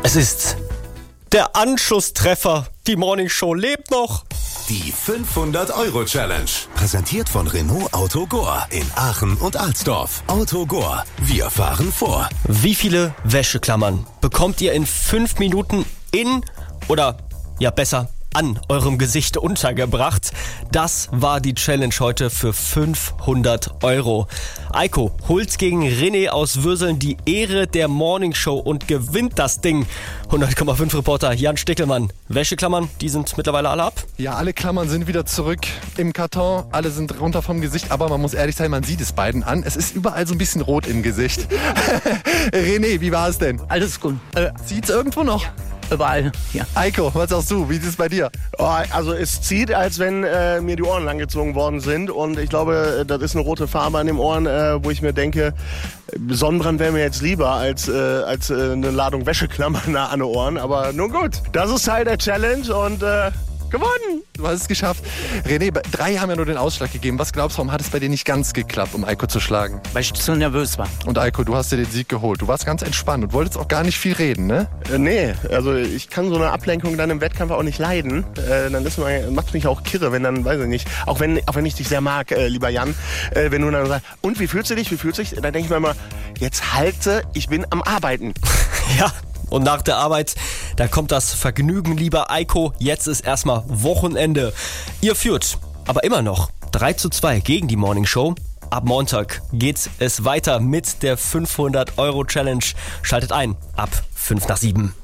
Es ist der Anschlusstreffer. Die Morning Show lebt noch. Die 500-Euro-Challenge. Präsentiert von Renault Autogor in Aachen und Alsdorf. Autogor, wir fahren vor. Wie viele Wäscheklammern bekommt ihr in 5 Minuten in oder ja besser an eurem Gesicht untergebracht? Das war die Challenge heute für 500 Euro. Eiko holt gegen René aus Würseln die Ehre der Morning Show und gewinnt das Ding. 100,5 Reporter Jan Stickelmann. Wäscheklammern, die sind mittlerweile alle ab? Ja, alle Klammern sind wieder zurück im Karton. Alle sind runter vom Gesicht, aber man muss ehrlich sein, man sieht es beiden an. Es ist überall so ein bisschen rot im Gesicht. René, wie war es denn? Alles gut. Sieht's irgendwo noch? Überall, ja. Eiko, was sagst du? Wie ist es bei dir? Oh, also es zieht, als wenn mir die Ohren langgezogen worden sind. Und ich glaube, das ist eine rote Farbe an den Ohren, wo ich mir denke, Sonnenbrand wäre mir jetzt lieber als eine Ladung Wäscheklammern an den Ohren. Aber nun gut, das ist Teil der Challenge und gewonnen. Du hast es geschafft. René, 3 haben ja nur den Ausschlag gegeben. Was glaubst du, warum hat es bei dir nicht ganz geklappt, um Eiko zu schlagen? Weil ich zu nervös war. Und Eiko, du hast dir den Sieg geholt. Du warst ganz entspannt und wolltest auch gar nicht viel reden, ne? Nee, also ich kann so eine Ablenkung dann im Wettkampf auch nicht leiden. Dann macht mich auch kirre, wenn dann, weiß ich nicht, auch wenn ich dich sehr mag, lieber Jan, wenn du dann sagst, und wie fühlst du dich, Dann denke ich mir immer, jetzt halte, ich bin am Arbeiten. Ja. Und nach der Arbeit, da kommt das Vergnügen, lieber Eiko. Jetzt ist erstmal Wochenende. Ihr führt aber immer noch 3:2 gegen die Morning Show. Ab Montag geht es weiter mit der 500-Euro-Challenge. Schaltet ein ab 5 nach 7.